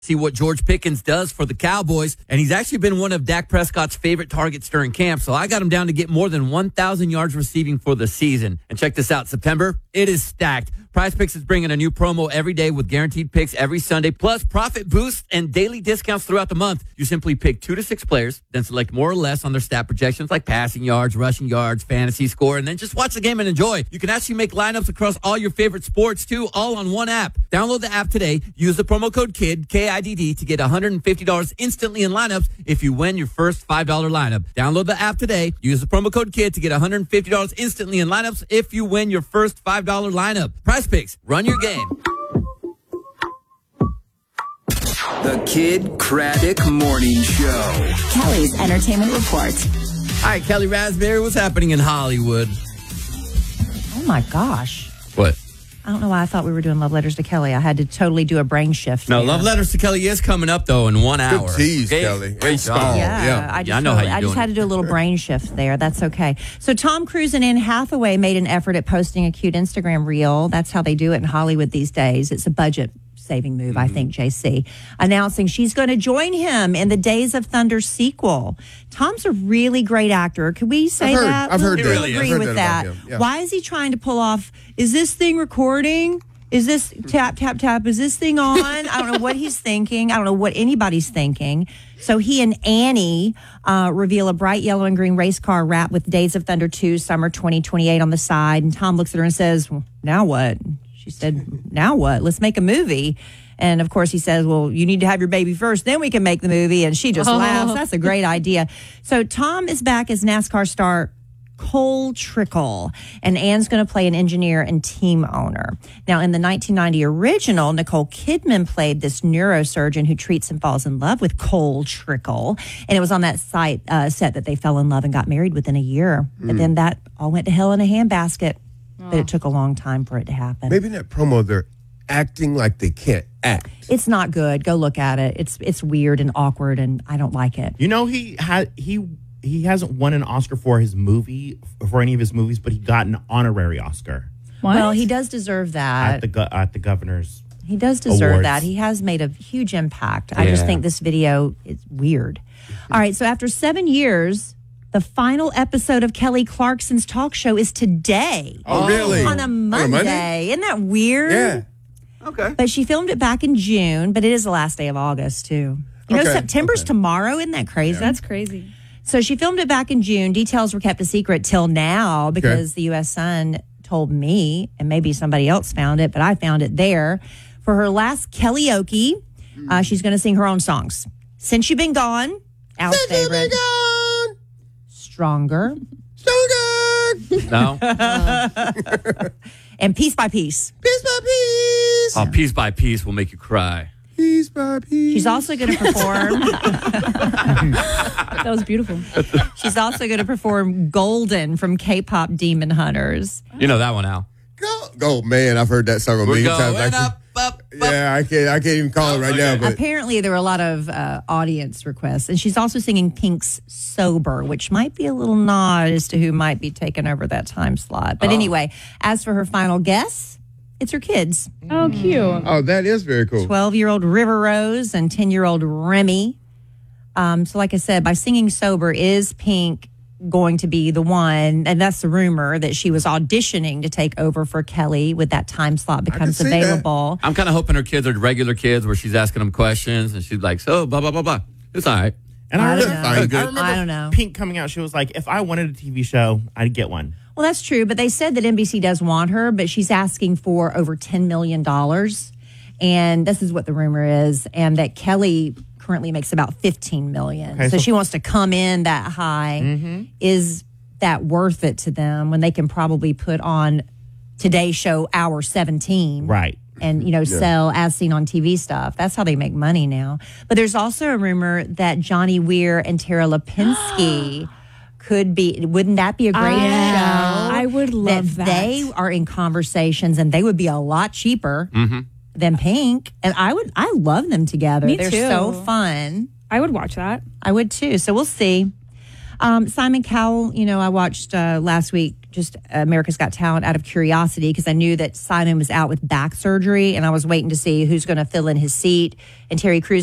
See what George Pickens does for the Cowboys. And he's actually been one of Dak Prescott's favorite targets during camp. So I got him down to get more than 1,000 yards receiving for the season. And check this out. September, it is stacked. Prize Picks is bringing a new promo every day with guaranteed picks every Sunday, plus profit boosts and daily discounts throughout the month. You simply pick 2 to 6 players, then select more or less on their stat projections like passing yards, rushing yards, fantasy score, and then just watch the game and enjoy. You can actually make lineups across all your favorite sports too, all on one app. Download the app today. Use the promo code KIDD, KIDD, to get $150 instantly in lineups if you win your first $5 lineup. Download the app today. Use the promo code KIDD to get $150 instantly in lineups if you win your first $5 lineup. Prize Picks, run your game. The Kid Craddock Morning Show. Kelly's Entertainment Report. All right, Kelly Raspberry, what's happening in Hollywood? Oh my gosh. What? I don't know why I thought we were doing Love Letters to Kelly. I had to totally do a brain shift. No, there. Love Letters to Kelly is coming up, though, in 1 hour. Good tease, Kelly. Great job. Yeah, I know how you're I just doing had to do a little brain shift there. That's okay. So Tom Cruise and Anne Hathaway made an effort at posting a cute Instagram reel. That's how they do it in Hollywood these days. It's a budget-saving move, I think, JC. Announcing she's going to join him in the Days of Thunder sequel. Tom's a really great actor. Could we say that? I've heard We'll that. Really agree I've heard with that that. about him. Yeah. Why is he trying to pull off, is this thing recording? Is this tap, tap, tap? Is this thing on? I don't know what he's thinking. I don't know what anybody's thinking. So he and Annie reveal a bright yellow and green race car wrapped with Days of Thunder 2 summer 2028 on the side. And Tom looks at her and says, well, now what? She said, now what? Let's make a movie. And of course he says, well, you need to have your baby first, then we can make the movie. And she just laughs. That's a great idea. So Tom is back as NASCAR star Cole Trickle, and Anne's going to play an engineer and team owner. Now, in the 1990 original, Nicole Kidman played this neurosurgeon who treats and falls in love with Cole Trickle, and it was on that set that they fell in love and got married within a year. But then that all went to hell in a handbasket. But it took a long time for it to happen. Maybe in that promo, they're acting like they can't act. It's not good. Go look at it. It's weird and awkward, and I don't like it. You know, he hasn't won an Oscar for his movie, for any of his movies, but he got an honorary Oscar. What? Well, he does deserve that. At the governor's. He does deserve awards. that. He has made a huge impact. I just think this video is weird. All right, so after 7 years, the final episode of Kelly Clarkson's talk show is today. Oh, really? On a Monday. Isn't that weird? Yeah. Okay. But she filmed it back in June, but it is the last day of August, too. You know, Okay, September's tomorrow. Isn't that crazy? That's crazy. So she filmed it back in June. Details were kept a secret till now because the U.S. Sun told me, and maybe somebody else found it, but I found it there. For her last Kellyoke, she's going to sing her own songs. Since You've Been Gone, Al's favorite. Stronger. No? And Piece by Piece. Piece by piece. Oh, Piece by Piece will make you cry. Piece by piece. She's also going to perform. That was beautiful. She's also going to perform Golden from K-pop Demon Hunters. You know that one, Al. Go, man. I've heard that song a We're million times. going Actually. up. Yeah, I can't even call it right now. But Apparently, there were a lot of audience requests. And she's also singing Pink's Sober, which might be a little nod as to who might be taking over that time slot. But anyway, as for her final guess, it's her kids. Oh, cute. oh, that is very cool. 12-year-old River Rose and 10-year-old Remy. So like I said, by singing Sober, is Pink going to be the one? And that's the rumor, that she was auditioning to take over for Kelly when that time slot becomes see that. available. I'm kind of hoping her kids are regular kids where she's asking them questions and she's like, so, blah, blah, blah, blah. It's all right. And I don't Fine, know. good. I remember I don't know. Pink coming out. She was like, if I wanted a TV show, I'd get one. Well, that's true, but they said that NBC does want her, but she's asking for over $10 million. And this is what the rumor is, and that Kelly currently makes about $15 million. Okay, so so- she wants to come in that high. Is that worth it to them when they can probably put on Today's Show Hour 17? Right. And, sell as seen on TV stuff. That's how they make money now. But there's also a rumor that Johnny Weir and Tara Lipinski could be, wouldn't that be a great show? I would love that. They are in conversations and they would be a lot cheaper than Pink. And I love them together. Me They're too. so fun. I would watch that. I would too. So we'll see. Simon Cowell, I watched last week just America's Got Talent out of curiosity because I knew that Simon was out with back surgery, and I was waiting to see who's going to fill in his seat. And Terry Crews